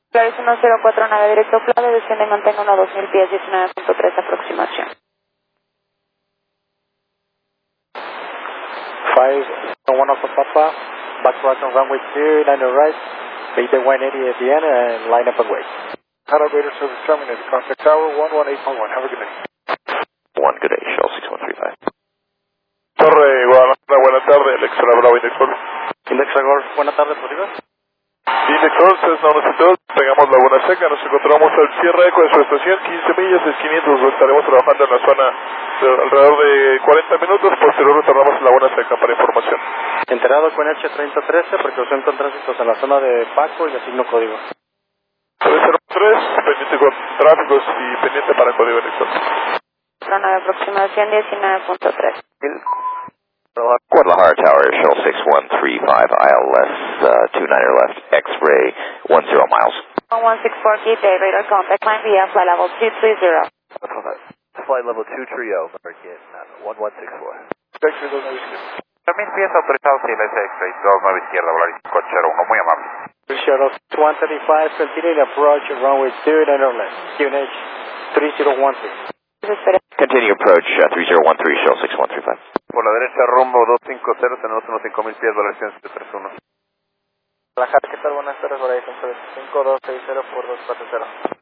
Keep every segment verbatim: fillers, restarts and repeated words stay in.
Polaris uno cero cuatro nueve directo clave, desciende y mantenga uno dos mil pies, diecinueve punto tres aproximación. five one Alpha Papa, back right on runway two, nine right, make the one eighty at the end and line up and wait. Elevator service terminated, contact tower one one eight one one, have a good day. One good day, Shell six one three five. Torre Guadalajara, buenas tardes, Alexa Bravo, Index Golf. Index Golf, buenas tardes, ¿posible? Index Golf, es novecientos, pegamos Laguna Seca, nos encontramos al cierre eco de su estación, quince millas, es quinientos, estaremos trabajando en la zona de alrededor de cuarenta minutos, posterior retornamos a Laguna Seca para información. Enterado con H treinta trece, precaución con tránsitos en la zona de Paco y asigno código. tres cero tres, pendiente con tráficos y pendiente para código Index Golf. nueve aproximación, diecinueve punto tres. Guadalajara Tower, Shell six one three five, I L S uh, two niner left, X-ray one zero miles. one one six four gateway, radar contact line via flight level two three zero. Flight level two three zero, American one one six four. X-ray dos nueve izquierda. También pies autorizados C L S X-ray dos nueve izquierda, Volaris cinco cero uno, muy amable. Shuttle one thirty-five, continuing approach runway two, niner left, Q N H three zero one three. Continue approach uh, three zero one three, Shell six one three five. Por la derecha rumbo dos cinco cero, tenemos unos cinco mil pies, Volaris siete tres uno. Guadalajara, ¿qué tal? Buenas tardes, Volaris cinco dos seis cero por dos cuatro cero.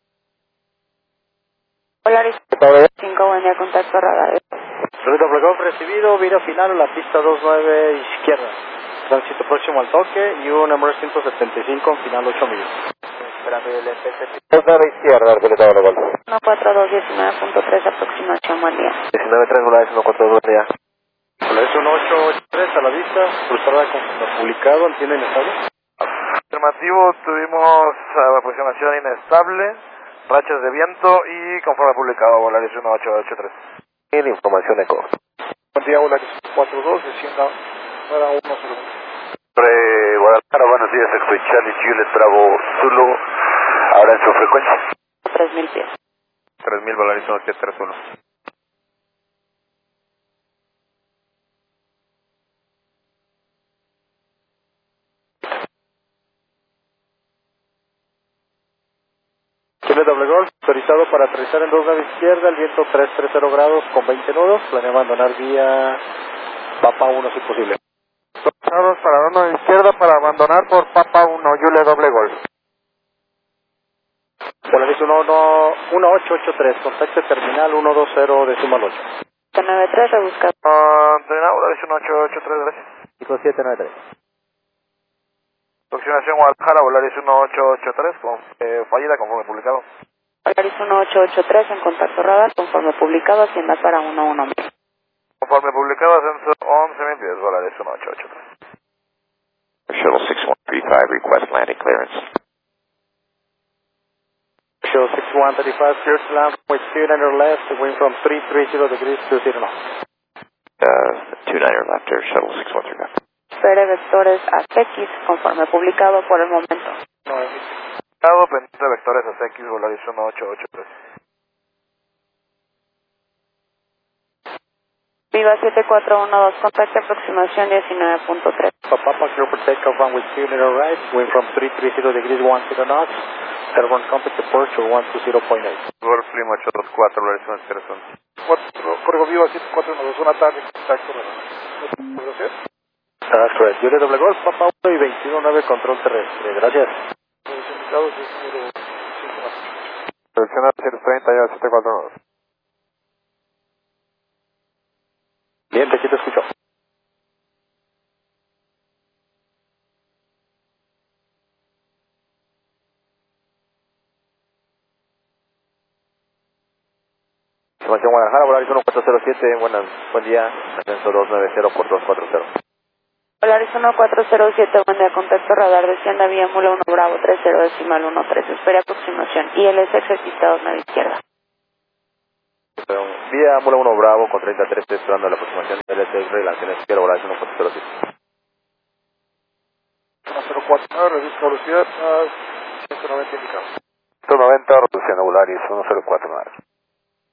Polaris cinco, buen día, contacto radar. Ruta Golf recibido, vira final a la pista dos nueve izquierda. Tránsito próximo al toque y un Embraer ciento setenta y cinco en final ocho millas. Esperando el F T P. dos nueve izquierda, Arqueleta de Golf. uno cuatro dos, diecinueve punto tres aproximación, buen día. diecinueve tres, Volaris uno cuatro dos, buen día. Volaris uno ocho ocho tres a la vista, cruzada con lo publicado, entiende inestable. Afirmativo, tuvimos uh, aproximación inestable, rachas de viento y conforme publicado, Volaris uno ocho ocho tres. Y información eco. Buen día, Volaris cuatro dos, descienda para uno cero uno. Sobre Guadalajara, buenos días, X-Ray Charlie, Juliet Bravo, Zulu, ahora en su frecuencia. tres mil pies. tres mil, Volaris uno siete tres uno. Chile Doble Golf, autorizado para aterrizar en dos nueve izquierda, el viento trescientos treinta grados con veinte nudos, planea abandonar vía Papa uno si posible. Autorizados para dos nueve izquierda para abandonar por Papa uno, Juliet Doble Golf. Volaris uno ocho ocho tres, contacte terminal uno dos cero decimal ocho. nueve tres, rebuscado. Uh, terminal, Volaris uno ocho ocho tres, gracias. cinco siete nueve tres. Aproximación Guadalajara, Volaris uno ocho ocho tres, con, eh, fallida conforme publicado. Polaris uno ocho ocho tres en contacto radar, conforme publicado, hacienda para uno uno mil. Conforme publicado, ascenso once mil pies, Volaris uno ocho ocho tres. Shuttle six one three five, request landing clearance. Show six one three five, clear to land with two niner left, wind from three three zero degrees to zero knots. Uh, two niner left, or Shuttle six one three five. Espere vectores a X, conforme publicado por el momento. Publicado, pendiente de vectores a X, Volaris uno ocho ocho tres. Viva siete cuatro uno dos, contacto aproximación diecinueve punto tres. Papa clear for takeoff runway two niner right, wind from three three zero degrees one zero knots, airborne compact departure one two zero point eight. Golf Lima ocho dos cuatro, Volaris uno tres uno. Código Viva siete cuatro uno dos, buena tarde, contacto radar. Gracias. That's correct. Juliet Doble Golf, Papa uno y veintiuno nueve, control terrestre. Gracias. Los indicados es número cinco más. Selecciona ciento treinta y siete cuatro uno dos. Bien, aquí te escucho. Información Guadalajara, Volaris uno cuatro cero siete, buenas, buen día, ascenso dos nueve cero por dos cuatro cero. Polaris uno cuatro cero siete, buen día, contacto radar, descienda vía Mula uno Bravo tres cero decimal uno tres, espere aproximación, I L S X pista dos nueve izquierda. Vía Mula uno Bravo con treinta tres, estoy esperando la aproximación del L S X, relación izquierda, Volaris uno cuatro cero siete. uno cero cuatro nueve, reduzca velocidad a ciento noventa indicado. ciento noventa, reduciendo Volaris uno cero cuatro nueve.